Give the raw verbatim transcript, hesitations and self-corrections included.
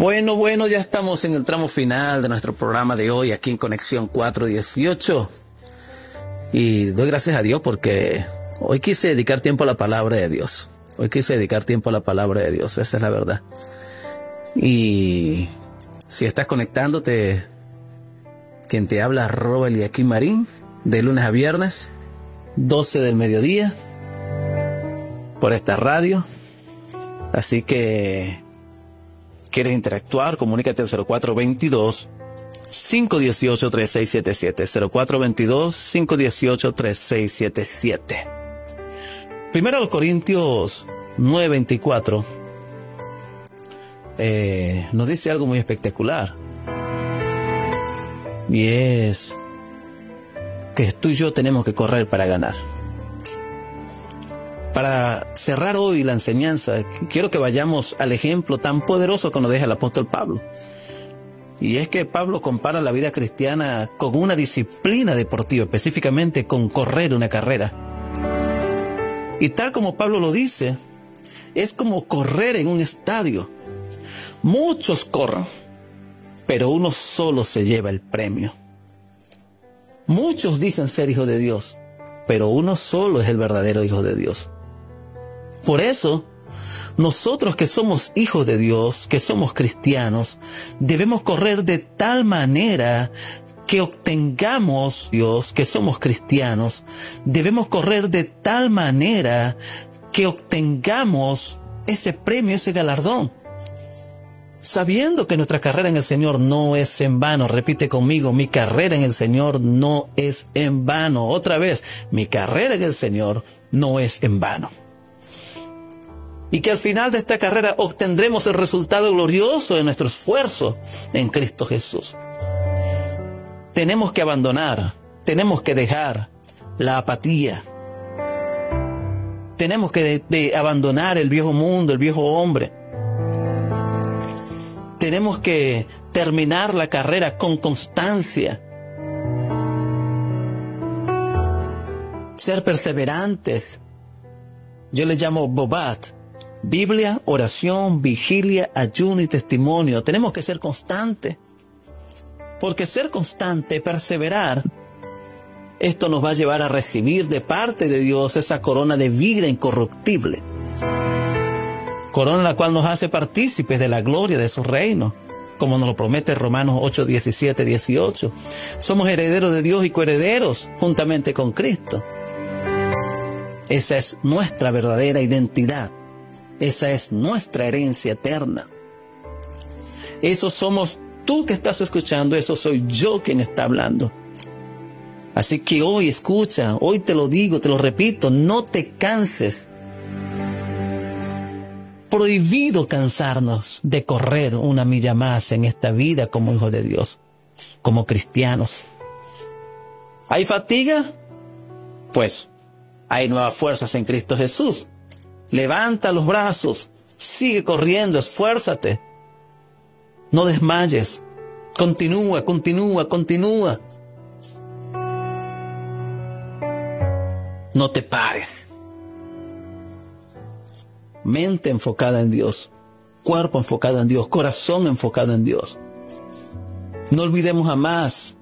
Bueno, bueno, ya estamos en el tramo final de nuestro programa de hoy aquí en Conexión cuatro dieciocho. Y doy gracias a Dios porque hoy quise dedicar tiempo a la palabra de Dios. Hoy quise dedicar tiempo a la palabra de Dios, esa es la verdad. Y si estás conectándote, quien te habla, Robert Eliakim Marín, de lunes a viernes, doce del mediodía, por esta radio. Así que, ¿quieres interactuar? Comunícate al cero cuatro veintidós, cinco dieciocho, treinta y seis setenta y siete. cero cuatro veintidós, cinco dieciocho, treinta y seis setenta y siete. Primero a los Corintios nueve veinticuatro eh, nos dice algo muy espectacular. Y es que tú y yo tenemos que correr para ganar. Para cerrar hoy la enseñanza, quiero que vayamos al ejemplo tan poderoso que nos deja el apóstol Pablo. Y es que Pablo compara la vida cristiana con una disciplina deportiva, específicamente con correr una carrera. Y tal como Pablo lo dice, es como correr en un estadio. Muchos corren, pero uno solo se lleva el premio. Muchos dicen ser hijos de Dios, pero uno solo es el verdadero hijo de Dios. Por eso, nosotros que somos hijos de Dios, que somos cristianos, debemos correr de tal manera que obtengamos, Dios, que somos cristianos, debemos correr de tal manera que obtengamos ese premio, ese galardón. Sabiendo que nuestra carrera en el Señor no es en vano. Repite conmigo, mi carrera en el Señor no es en vano. Otra vez, mi carrera en el Señor no es en vano. Y que al final de esta carrera obtendremos el resultado glorioso de nuestro esfuerzo en Cristo Jesús. Tenemos que abandonar, tenemos que dejar la apatía. Tenemos que de, de abandonar el viejo mundo, el viejo hombre. Tenemos que terminar la carrera con constancia. Ser perseverantes. Yo le llamo Bobat. Biblia, oración, vigilia, ayuno y testimonio. Tenemos que ser constantes. Porque ser constante, perseverar, esto nos va a llevar a recibir de parte de Dios esa corona de vida incorruptible. Corona la cual nos hace partícipes de la gloria de su reino, como nos lo promete Romanos ocho, diecisiete, dieciocho. Somos herederos de Dios y coherederos juntamente con Cristo. Esa es nuestra verdadera identidad. Esa es nuestra herencia eterna. Eso somos tú que estás escuchando, eso soy yo quien está hablando. Así que hoy escucha, hoy te lo digo, te lo repito, no te canses. Prohibido cansarnos de correr una milla más en esta vida como hijos de Dios, como cristianos. ¿Hay fatiga? Pues hay nuevas fuerzas en Cristo Jesús. Levanta los brazos, sigue corriendo, esfuérzate. No desmayes. Continúa, continúa, continúa. No te pares. Mente enfocada en Dios, cuerpo enfocado en Dios, corazón enfocado en Dios. No olvidemos jamás